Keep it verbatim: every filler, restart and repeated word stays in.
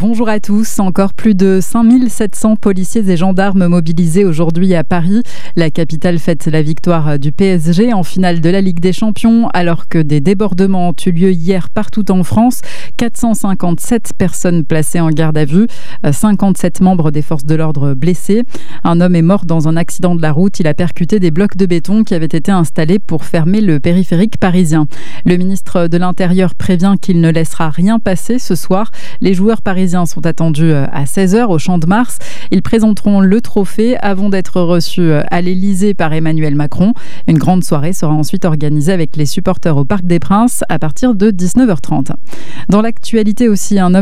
Bonjour à tous. Encore plus de cinq mille sept cents policiers et gendarmes mobilisés aujourd'hui à Paris. La capitale fête la victoire du P S G en finale de la Ligue des Champions, alors que des débordements ont eu lieu hier partout en France. quatre cent cinquante-sept personnes placées en garde à vue, cinquante-sept membres des forces de l'ordre blessés. Un homme est mort dans un accident de la route. Il a percuté des blocs de béton qui avaient été installés pour fermer le périphérique parisien. Le ministre de l'Intérieur prévient qu'il ne laissera rien passer ce soir. Les joueurs parisiens sont attendus à seize heures au Champ de Mars. Ils présenteront le trophée avant d'être reçus à l'Élysée par Emmanuel Macron. Une grande soirée sera ensuite organisée avec les supporters au Parc des Princes à partir de dix-neuf heures trente. Dans l'actualité aussi, un homme